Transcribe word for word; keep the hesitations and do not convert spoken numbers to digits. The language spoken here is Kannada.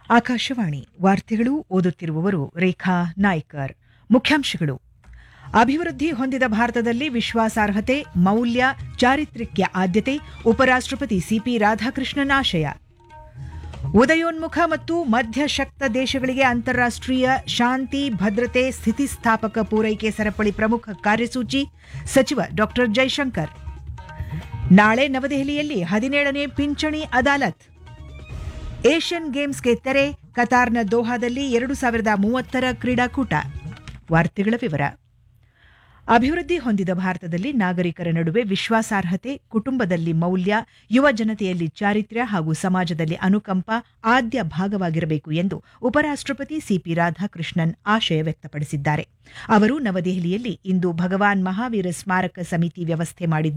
ಆಕಾಶವಾಣಿ ವಾರ್ತೆಗಳು ಓದುತ್ತಿರುವವರು ರೇಖಾ ನಾಯ್ಕರ್. ಮುಖ್ಯಾಂಶಗಳು: ಅಭಿವೃದ್ಧಿ ಹೊಂದಿದ ಭಾರತದಲ್ಲಿ ವಿಶ್ವಾಸಾರ್ಹತೆ, ಮೌಲ್ಯ, ಚಾರಿತ್ರ್ಯಕ್ಕೆ ಆದ್ಯತೆ, ಉಪರಾಷ್ಟ್ರಪತಿ ಸಿಪಿ ರಾಧಾಕೃಷ್ಣನ್ ಆಶಯ. ಉದಯೋನ್ಮುಖ ಮತ್ತು ಮಧ್ಯಶಕ್ತ ದೇಶಗಳಿಗೆ ಅಂತಾರಾಷ್ಟ್ರೀಯ ಶಾಂತಿ, ಭದ್ರತೆ, ಸ್ಥಿತಿಸ್ಥಾಪಕ ಪೂರೈಕೆ ಸರಪಳಿ ಪ್ರಮುಖ ಕಾರ್ಯಸೂಚಿ ಸಚಿವ ಡಾ ಜೈಶಂಕರ್. ನಾಳೆ ನವದೆಹಲಿಯಲ್ಲಿ ಹದಿನೇಳನೇ ಪಿಂಚಣಿ ಅದಾಲತ್. ಏಷ್ಯನ್ ಗೇಮ್ಸ್ಗೆ ತೆರೆ, ಕತಾರ್ನ ದೋಹಾದಲ್ಲಿ ಎರಡು ಸಾವಿರದ ಮೂವತ್ತರ ಕ್ರೀಡಾಕೂಟ. ವಾರ್ತೆಗಳ ವಿವರ. ಅಭಿವೃದ್ಧಿ ಹೊಂದಿದ ಭಾರತದಲ್ಲಿ ನಾಗರಿಕರ ನಡುವೆ ವಿಶ್ವಾಸಾರ್ಹತೆ, ಕುಟುಂಬದಲ್ಲಿ ಮೌಲ್ಯ, ಯುವ ಜನತೆಯಲ್ಲಿ ಚಾರಿತ್ರ್ಯ ಹಾಗೂ ಸಮಾಜದಲ್ಲಿ ಅನುಕಂಪ ಆದ್ಯ ಭಾಗವಾಗಿರಬೇಕು ಎಂದು ಉಪರಾಷ್ಟ್ರಪತಿ ಸಿಪಿ ರಾಧಾಕೃಷ್ಣನ್ ಆಶಯ ವ್ಯಕ್ತಪಡಿಸಿದ್ದಾರೆ. ಅವರು ನವದೆಹಲಿಯಲ್ಲಿ ಇಂದು ಭಗವಾನ್ ಮಹಾವೀರ ಸ್ಮಾರಕ ಸಮಿತಿ ವ್ಯವಸ್ಥೆ ಮಾಡಿದ್ದ